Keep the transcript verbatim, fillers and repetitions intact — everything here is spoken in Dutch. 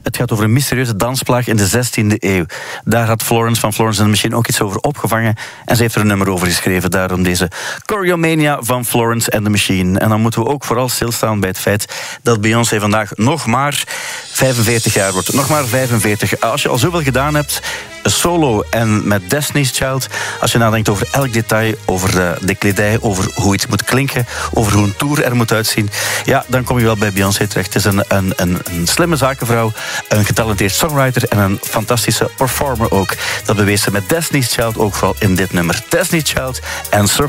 Het gaat over een mysterieuze dansplaag in de zestiende eeuw. Daar had Florence van Florence and the Machine ook iets over opgevangen. En ze heeft er een nummer over geschreven. Daarom deze Choreomania van Florence and the Machine. En dan moeten we ook vooral stilstaan bij het feit dat Beyoncé vandaag nog maar vijfenveertig jaar wordt. Nog maar vijfenveertig. Als je al zoveel gedaan hebt, solo en met Destiny's Child, als je nadenkt over elk detail, over uh, de kledij, over hoe iets moet klinken, over hoe een tour er moet uitzien, ja, dan kom je wel bij Beyoncé terecht. Het is een, een, een, een slimme zakenvrouw, een getalenteerd songwriter en een fantastische performer ook. Dat bewees ze met Destiny's Child ook vooral in dit nummer. Destiny's Child en Survive.